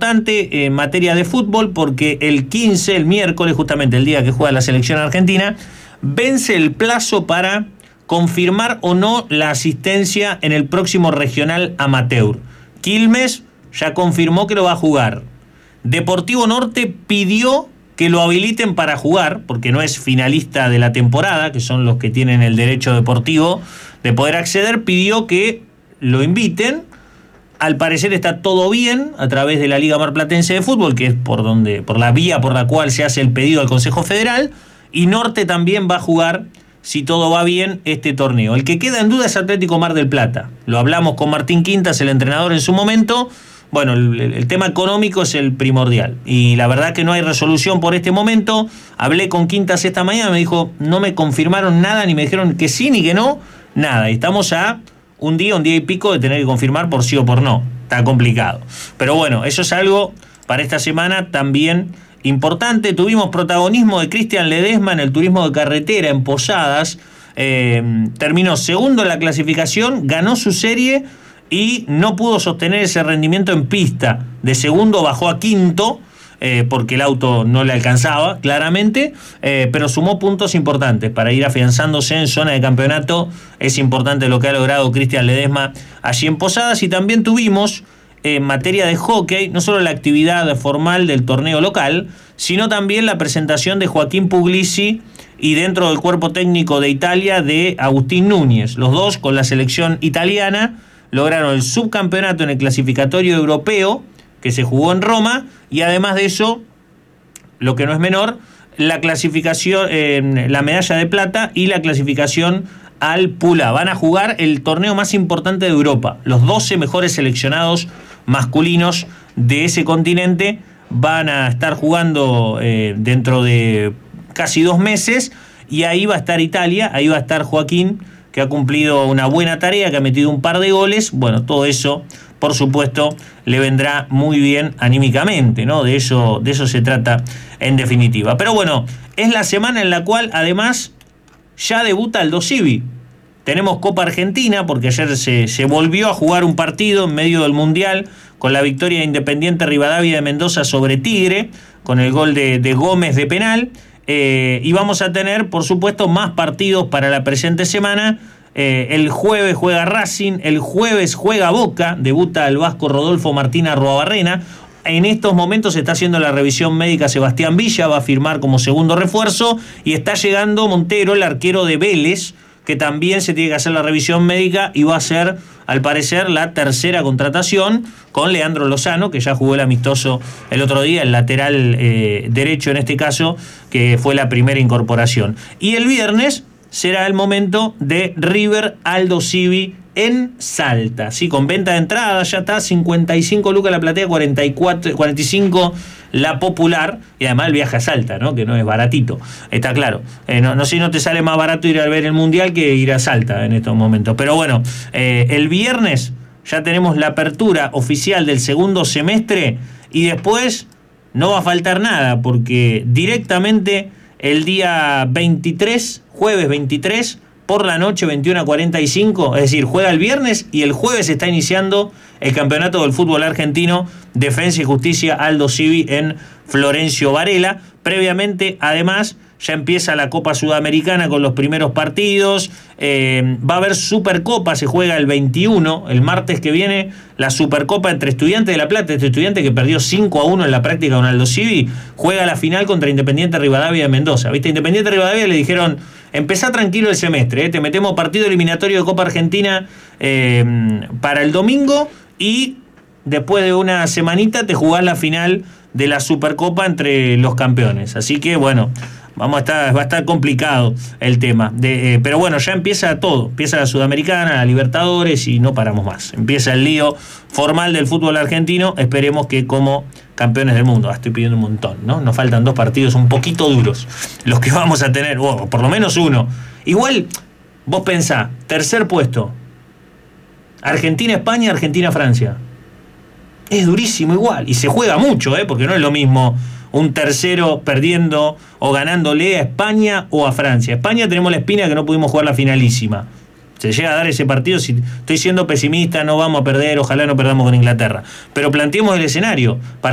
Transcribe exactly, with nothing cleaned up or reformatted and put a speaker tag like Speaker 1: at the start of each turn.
Speaker 1: importante en materia de fútbol porque el quince, el miércoles, justamente el día que juega la selección argentina, vence el plazo para confirmar o no la asistencia en el próximo regional amateur. Quilmes ya confirmó que lo va a jugar. Deportivo Norte pidió que lo habiliten para jugar, porque no es finalista de la temporada, que son los que tienen el derecho deportivo de poder acceder, pidió que lo inviten. Al parecer está todo bien a través de la Liga Marplatense de Fútbol, que es por donde, por la vía por la cual se hace el pedido al Consejo Federal, y Norte también va a jugar, si todo va bien, este torneo. El que queda en duda es Atlético Mar del Plata. Lo hablamos con Martín Quintas, el entrenador, en su momento. Bueno, el, el tema económico es el primordial. Y la verdad que no hay resolución por este momento. Hablé con Quintas esta mañana, me dijo, no me confirmaron nada, ni me dijeron que sí ni que no, nada. Y estamos a un día, un día y pico de tener que confirmar por sí o por no. Está complicado. Pero bueno, eso es algo para esta semana también importante. Tuvimos protagonismo de Cristian Ledesma en el turismo de carretera en Posadas. Eh, terminó segundo en la clasificación, ganó su serie y no pudo sostener ese rendimiento en pista. De segundo bajó a quinto eh, porque el auto no le alcanzaba, claramente, eh, pero sumó puntos importantes para ir afianzándose en zona de campeonato. Es importante lo que ha logrado Cristian Ledesma allí en Posadas. Y también tuvimos, en materia de hockey, no solo la actividad formal del torneo local, sino también la presentación de Joaquín Puglisi y dentro del cuerpo técnico de Italia de Agustín Núñez. Los dos con la selección italiana lograron el subcampeonato en el clasificatorio europeo que se jugó en Roma y además de eso, lo que no es menor, la clasificación, eh, la medalla de plata y la clasificación al Pula. Van a jugar el torneo más importante de Europa. Los doce mejores seleccionados masculinos de ese continente van a estar jugando eh, dentro de casi dos meses y ahí va a estar Italia, ahí va a estar Joaquín, que ha cumplido una buena tarea, que ha metido un par de goles. Bueno, todo eso, por supuesto, le vendrá muy bien anímicamente, ¿no? De eso, de eso se trata en definitiva. Pero bueno, es la semana en la cual además ya debuta Aldo Civi. Tenemos Copa Argentina, porque ayer se, se volvió a jugar un partido en medio del Mundial con la victoria de Independiente Rivadavia de Mendoza sobre Tigre, con el gol de, de Gómez de penal. Eh, y vamos a tener, por supuesto, más partidos para la presente semana. Eh, el jueves juega Racing, el jueves juega Boca, debuta el vasco Rodolfo Martín Arruabarrena. En estos momentos se está haciendo la revisión médica Sebastián Villa, va a firmar como segundo refuerzo, y está llegando Montero, el arquero de Vélez, que también se tiene que hacer la revisión médica y va a ser, al parecer, la tercera contratación con Leandro Lozano, que ya jugó el amistoso el otro día, el lateral eh, derecho en este caso, que fue la primera incorporación. Y el viernes será el momento de River Aldo Civi en Salta, sí, con venta de entradas, ya está, cincuenta y cinco lucas la platea, cuarenta y cuatro, cuarenta y cinco la popular, y además el viaje a Salta, ¿no? Que no es baratito, está claro. Eh, no, no sé si no te sale más barato ir a ver el Mundial que ir a Salta en estos momentos, pero bueno, eh, el viernes ya tenemos la apertura oficial del segundo semestre y después no va a faltar nada, porque directamente el día veintitrés, jueves veintitrés, por la noche, veintiuno a cuarenta y cinco, es decir, juega el viernes y el jueves está iniciando el campeonato del fútbol argentino, Defensa y Justicia Aldo Civi en Florencio Varela. Previamente, además, ya empieza la Copa Sudamericana con los primeros partidos. Eh, va a haber Supercopa, se juega el veintiuno, el martes que viene, la Supercopa entre Estudiantes de La Plata. Este Estudiante que perdió cinco a uno en la práctica con Aldo Civi, juega la final contra Independiente Rivadavia de Mendoza. ¿Viste? Independiente Rivadavia le dijeron, empezá tranquilo el semestre, ¿eh? Te metemos partido eliminatorio de Copa Argentina eh, para el domingo y después de una semanita te jugás la final de la Supercopa entre los campeones. Así que bueno, vamos a estar, va a estar complicado el tema. De, eh, pero bueno, ya empieza todo. Empieza la Sudamericana, la Libertadores y no paramos más. Empieza el lío formal del fútbol argentino. Esperemos que como campeones del mundo. Ah, estoy pidiendo un montón, ¿no? Nos faltan dos partidos un poquito duros. Los que vamos a tener, o por lo menos uno. Igual, vos pensá, tercer puesto. Argentina-España, Argentina-Francia. Es durísimo igual. Y se juega mucho, ¿eh? Porque no es lo mismo un tercero perdiendo o ganándole a España o a Francia. España tenemos la espina que no pudimos jugar la finalísima. Se llega a dar ese partido, si estoy siendo pesimista, no vamos a perder, ojalá no perdamos con Inglaterra. Pero planteemos el escenario. Para